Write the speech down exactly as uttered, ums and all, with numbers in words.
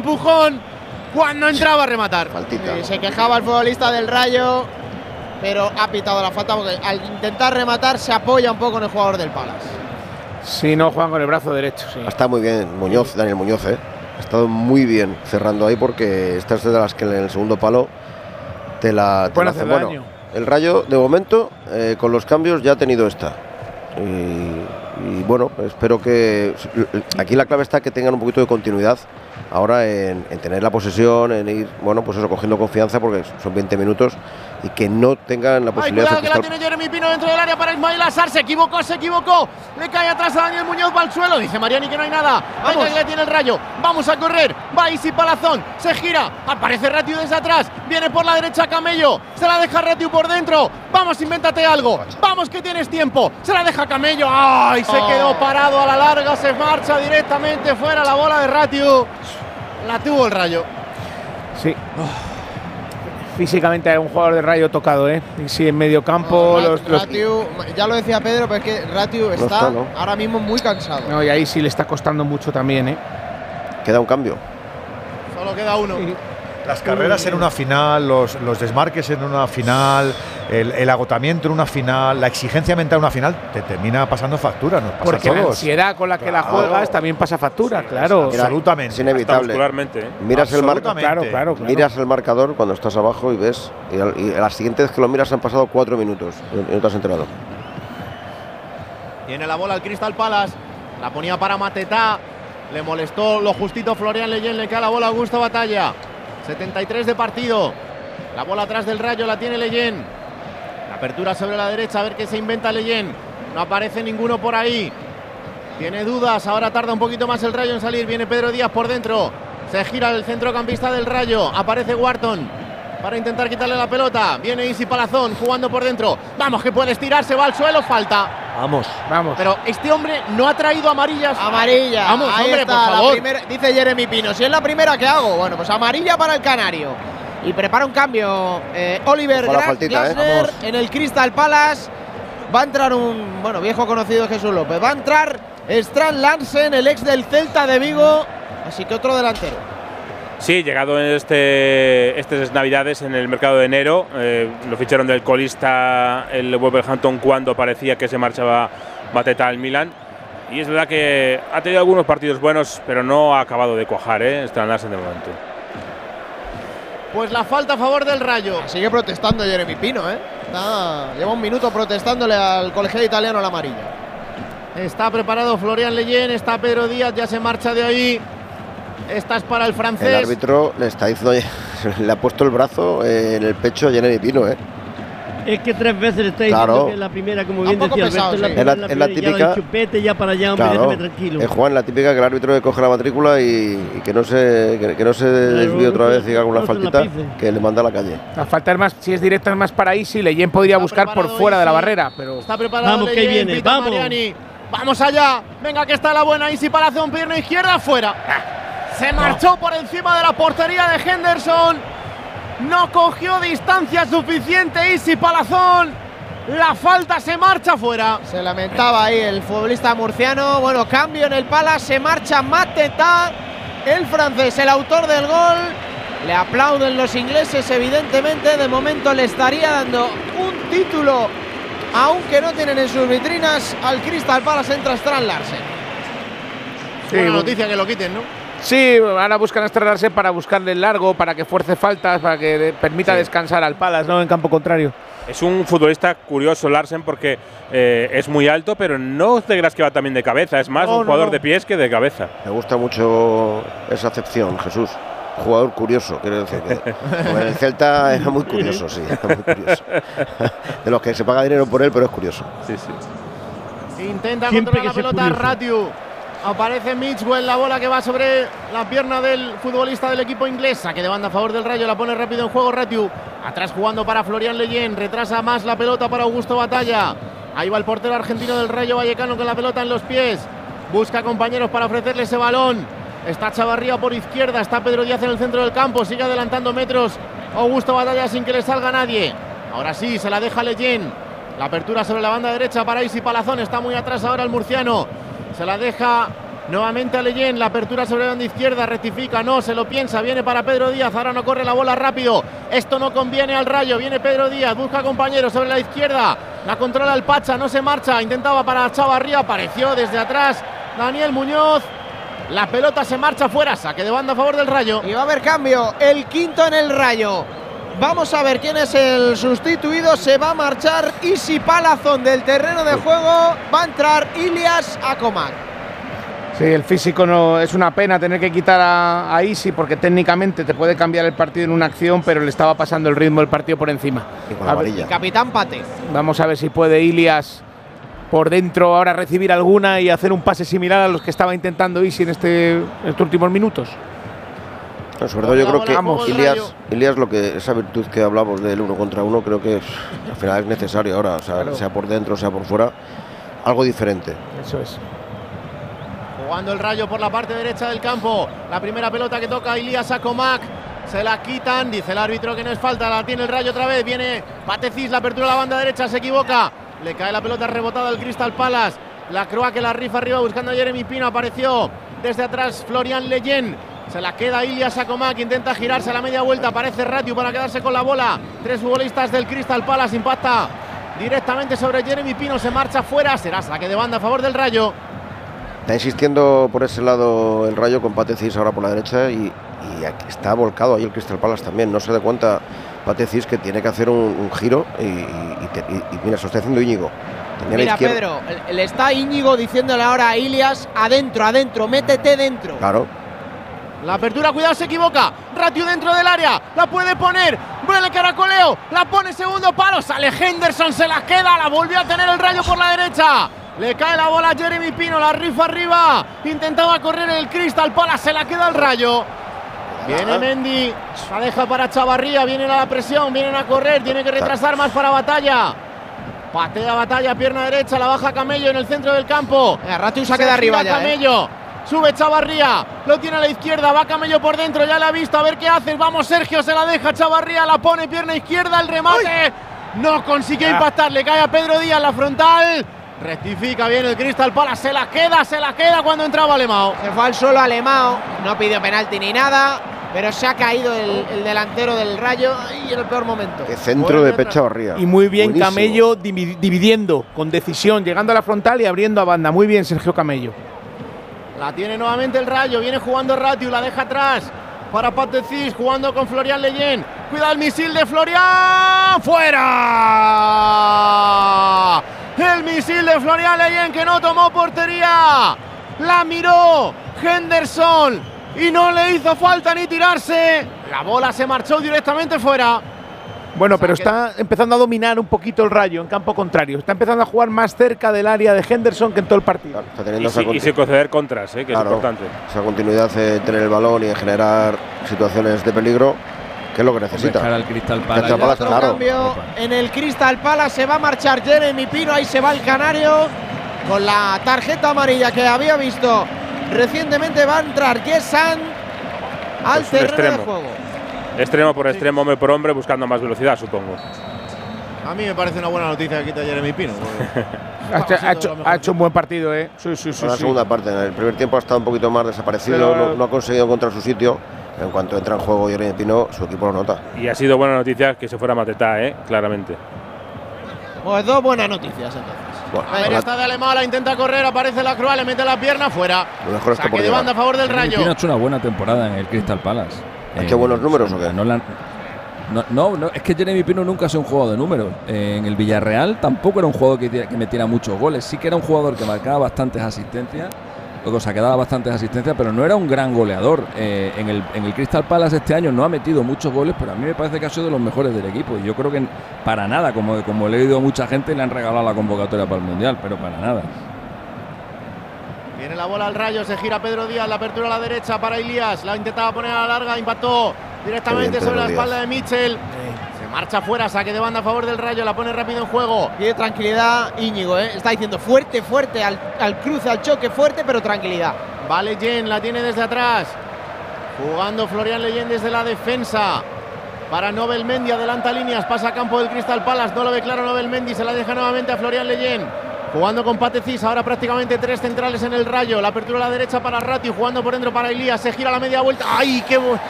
empujón cuando entraba a rematar. Faltita. Sí, se quejaba el futbolista del Rayo, pero ha pitado la falta porque al intentar rematar se apoya un poco en el jugador del Palace. Sí, no juegan con el brazo derecho. Sí. Está muy bien Muñoz, Daniel Muñoz, ¿eh? Ha estado muy bien cerrando ahí porque esta es de las que en el segundo palo te la, te la hacen. Bueno, el Rayo, de momento, eh, con los cambios ya ha tenido esta. Y, y bueno, espero que… Aquí la clave está que tengan un poquito de continuidad ahora en, en tener la posesión, en ir, bueno, pues eso, cogiendo confianza porque son veinte minutos y que no tengan la posibilidad Ay, cuidado, de… que la tiene Jeremy Pino dentro del área para Ismail Assar. Se equivocó, se equivocó. Le cae atrás a Daniel Muñoz, va al suelo. Dice Mariani que no hay nada. Venga, que le tiene el Rayo. Vamos a correr. Va Isi Palazón. Se gira. Aparece Ratiu desde atrás. Viene por la derecha Camello. Se la deja Ratiu por dentro. Vamos, invéntate algo. Vamos, que tienes tiempo. Se la deja Camello. ¡Ay! Se oh. quedó parado a la larga. Se marcha directamente fuera la bola de Ratiu. La tuvo el Rayo. Sí. Oh. Físicamente hay un jugador de Rayo tocado, ¿eh? Y sí, en medio campo. No, los, Ratiu, los… ya lo decía Pedro, pero es que Ratiu está, está ¿no? ahora mismo muy cansado. No, y ahí sí le está costando mucho también, ¿eh? Queda un cambio. Solo queda uno. Sí. Las carreras en una final, los, los desmarques en una final, el, el agotamiento en una final, la exigencia mental en una final, te termina pasando factura, nos pasa Porque a todos. la ansiedad con la que claro. la juegas también pasa factura, sí, claro. Mira, absolutamente. Es inevitable. ¿eh? Miras el marcador, claro, claro, claro. miras el marcador cuando estás abajo y ves, y, al, y a la siguiente vez que lo miras han pasado cuatro minutos y no te has enterado. Tiene la bola el Crystal Palace, la ponía para Matetá, le molestó lo justito Florian Leyen, le cae la bola a Augusto Batalla. setenta y tres de partido. La bola atrás del Rayo la tiene Leyen. La apertura sobre la derecha, a ver qué se inventa Leyen. No aparece ninguno por ahí. Tiene dudas, ahora tarda un poquito más el Rayo en salir. Viene Pedro Díaz por dentro. Se gira el centrocampista del Rayo. Aparece Wharton para intentar quitarle la pelota. Viene Isi Palazón jugando por dentro. Vamos, que puede estirarse, va al suelo, falta. Vamos, vamos. Pero este hombre no ha traído amarillas. Amarilla. Vamos, ahí hombre, está, por favor. la primera, dice Jeremy Pino, si es la primera que hago. Bueno, pues amarilla para el Canario. Y prepara un cambio eh, Oliver Gra faltita, Glasner eh. en el Crystal Palace. Va a entrar un, bueno, viejo conocido de Jesús López. Va a entrar Strand Larsen, el ex del Celta de Vigo. Así que otro delantero. Sí, llegado en este, estas navidades en el mercado de enero, eh, lo ficharon del colista el Wolverhampton cuando parecía que se marchaba Mateta al Milan. Y es verdad que ha tenido algunos partidos buenos, pero no ha acabado de cuajar, ¿eh? Strand Larsen de momento. Pues la falta a favor del Rayo. Sigue protestando Jeremy Pino, ¿eh? Está, lleva un minuto protestándole al colegiado italiano la amarilla. Está preparado Florian Leyen, está Pedro Díaz, ya se marcha de ahí. Esta es para el francés. El árbitro le está diciendo, le ha puesto el brazo eh, en el pecho a Jeremy Pino, ¿eh? Es que tres veces le está diciendo claro. que es la primera, como bien decía pesado, Alberto, sí. es la, es la, la, es la primera, típica. ya lo chupete, ya para allá, hombre, Claro, déjame tranquilo. es Juan, la típica que el árbitro le coge la matrícula y, y que no se que, que no se desvíe otra vez y haga una no se la faltita pise. que le manda a la calle. La falta es más, si es directa es más para Isi. Leyen podría Está buscar por preparado fuera de la Isi. barrera, pero Está preparado Vamos, que Leyen, viene, pita vamos. Mariani. Vamos allá. Venga, que está la buena Isi Palazón, pierna izquierda, fuera. Se marchó por encima de la portería de Henderson. No cogió distancia suficiente Isi Palazón. La falta se marcha fuera. Se lamentaba ahí el futbolista murciano. Bueno, cambio en el Palace. Se marcha Mateta, el francés, el autor del gol. Le aplauden los ingleses, evidentemente. De momento le estaría dando un título, aunque no tienen en sus vitrinas, al Crystal Palace. Entra Strand Larsen. sí, Buena bueno. noticia que lo quiten, ¿no? Sí, ahora buscan estrellarse para buscarle el largo, para que fuerce faltas, para que de, permita Sí. descansar al Palace, ¿no? En campo contrario. Es un futbolista curioso, Larsen, porque eh, es muy alto, pero no te creas que va también de cabeza. Es más No, un no, jugador no. de pies que de cabeza. Me gusta mucho esa acepción, Jesús. Jugador curioso, quiero decir. Que, bueno, en el Celta era muy curioso, sí, era muy curioso. De los que se paga dinero por él, pero es curioso. Sí, sí. Intenta Siempre controlar la que sea pelota curioso. Ratiu. Aparece Mitchell, la bola que va sobre la pierna del futbolista del equipo inglés. Saque de banda a favor del Rayo, la pone rápido en juego Ratiu. Atrás jugando para Florian Leyen, retrasa más la pelota para Augusto Batalla. Ahí va el portero argentino del Rayo Vallecano con la pelota en los pies. Busca compañeros para ofrecerle ese balón. Está Chavarría por izquierda, está Pedro Díaz en el centro del campo. Sigue adelantando metros Augusto Batalla sin que le salga nadie. Ahora sí, se la deja Leyen. La apertura sobre la banda derecha para Isi Palazón. Está muy atrás ahora el murciano. Se la deja Nuevamente a Leyen, la apertura sobre la banda izquierda, rectifica, no, se lo piensa, viene para Pedro Díaz, ahora no corre la bola rápido, esto no conviene al Rayo, viene Pedro Díaz, busca compañeros sobre la izquierda, la controla el Pacha, no se marcha, intentaba para Chavarría, apareció desde atrás Daniel Muñoz, la pelota se marcha fuera, saque de banda a favor del Rayo. Y va a haber cambio, el quinto en el Rayo. Vamos a ver quién es el sustituido, se va a marchar Isi Palazón del terreno de juego, va a entrar Ilias Akomak. Sí, el físico no es una pena tener que quitar a, a Isi porque técnicamente te puede cambiar el partido en una acción, pero le estaba pasando el ritmo del partido por encima. Y con la varilla. Capitán Pate. Vamos a ver si puede Ilias por dentro ahora recibir alguna y hacer un pase similar a los que estaba intentando Isi en, este, en estos últimos minutos. No, sobre todo yo creo que Vamos, Ilias, Ilias, lo que esa virtud que hablamos del uno contra uno, creo que es, al final es necesario ahora, o sea, claro. sea por dentro, sea por fuera, algo diferente. Eso es. Jugando el Rayo por la parte derecha del campo. La primera pelota que toca Ilias Akomak. Se la quitan. Dice el árbitro que no es falta. La tiene el Rayo otra vez. Viene Patecís. La apertura a la banda derecha. Se equivoca. Le cae la pelota rebotada al Crystal Palace. La Croa que la rifa arriba buscando a Jeremy Pino. Apareció desde atrás Florian Leyen. Se la queda Ilias Akomak. Intenta girarse a la media vuelta. Aparece Ratiu para quedarse con la bola. Tres futbolistas del Crystal Palace. Impacta directamente sobre Jeremy Pino. Se marcha fuera. Será saque de banda a favor del Rayo. Está insistiendo por ese lado el Rayo con Patecís ahora por la derecha y, y aquí está volcado ahí el Crystal Palace también. No se da cuenta Patecís que tiene que hacer un, un giro y, y, te, y, y mira, se lo está haciendo Íñigo. Tenía mira Pedro, le está Íñigo diciéndole ahora a Ilias, adentro, adentro, métete dentro. Claro. La apertura, cuidado, se equivoca. Ratiu dentro del área, la puede poner. Vuelve el caracoleo, la pone segundo palo. Sale Henderson, se la queda, la volvió a tener el Rayo por la derecha. Le cae la bola a Jeremy Pino, la rifa arriba. Intentaba correr el Crystal Palace, se la queda el Rayo. Viene Mendy, la deja para Chavarría, vienen a la presión, vienen a correr, tiene que retrasar más para Batalla. Patea Batalla, pierna derecha, la baja Camello en el centro del campo. Ratiu se queda arriba ya. Camello. Eh. Sube Chavarría, lo tiene a la izquierda, va Camello por dentro, ya la ha visto, a ver qué hace. Vamos Sergio, se la deja Chavarría, la pone pierna izquierda, el remate. ¡Uy! No consiguió ah. impactar, le cae a Pedro Díaz la frontal. Rectifica bien el Crystal Palace, se la queda, se la queda cuando entraba Alemão. Se fue al solo Alemão, no pidió penalti ni nada, pero se ha caído el, el delantero del Rayo y en el peor momento. Qué centro de pecho arriba. Y muy bien Buenísimo. Camello dividiendo con decisión, llegando a la frontal y abriendo a banda. Muy bien Sergio Camello. La tiene nuevamente el Rayo, viene jugando Ratiu, la deja atrás para Patecís, jugando con Florian Leyen. Cuida el misil de Florian, ¡fuera! El misil de Florian Leyen que no tomó portería. La miró Henderson y no le hizo falta ni tirarse. La bola se marchó directamente fuera. Bueno, pero está empezando a dominar un poquito el Rayo en campo contrario. Está empezando a jugar más cerca del área de Henderson que en todo el partido. Claro, está teniendo y, si, y sin conceder contras, ¿eh? que claro, es importante. Esa continuidad de tener el balón y en generar situaciones de peligro, que es lo que necesita. Al Crystal Palace. Palace, claro. Cambio en el Crystal Palace se va a marchar Jeremy Pino, ahí se va el canario con la tarjeta amarilla que había visto recientemente. Va a entrar Yesan al pues terreno de juego. Extremo por extremo, hombre por hombre, buscando más velocidad, supongo. A mí me parece una buena noticia que quita Jeremy Pino. ha, hecho, ha, hecho, ha hecho un buen partido, ¿eh? Sí, sí, sí. En la sí. segunda parte, en el primer tiempo ha estado un poquito más desaparecido, Pero, no, no ha conseguido encontrar su sitio. En cuanto entra en juego Jeremy Pino, su equipo lo nota. Y ha sido buena noticia que se fuera Matetá, ¿eh? Claramente. Pues dos buenas noticias entonces. Bueno, a ver, está de Alemão, la intenta correr, aparece la Croa, le mete la pierna fuera. Lo mejor está Saque por de banda a favor del Rayo. Pino ha hecho una buena temporada en el Crystal Palace. ¿Ha hecho eh, buenos números o qué? No, la, no, no, no, es que Jeremy Pino nunca ha sido un jugador de números. Eh, en el Villarreal tampoco era un jugador que, que metiera muchos goles. Sí que era un jugador que marcaba bastantes asistencias. O sea, que daba bastantes asistencias, pero no era un gran goleador. Eh, en, el, en el Crystal Palace este año no ha metido muchos goles, pero a mí me parece que ha sido de los mejores del equipo. Y yo creo que para nada, como, como le he oído a mucha gente, le han regalado la convocatoria para el Mundial, pero para nada. Viene la bola al Rayo, se gira Pedro Díaz, la apertura a la derecha para Ilias, la intentaba poner a la larga, impactó directamente sobre la espalda de Mitchell. Se marcha fuera, saque de banda a favor del Rayo, la pone rápido en juego. Tiene tranquilidad Íñigo, ¿eh? Está diciendo fuerte, fuerte, al, al cruce, al choque, fuerte, pero tranquilidad. Va Leyen, la tiene desde atrás. Jugando Florian Leyen desde la defensa. Para Nobel Mendy, adelanta líneas, pasa a campo del Crystal Palace, no lo ve claro Nobel Mendy, se la deja nuevamente a Florian Leyen. Jugando con Patecis, ahora prácticamente tres centrales en el Rayo. La apertura a la derecha para Ratio, jugando por dentro para Ilías. Se gira la media vuelta. ¡Ay, qué,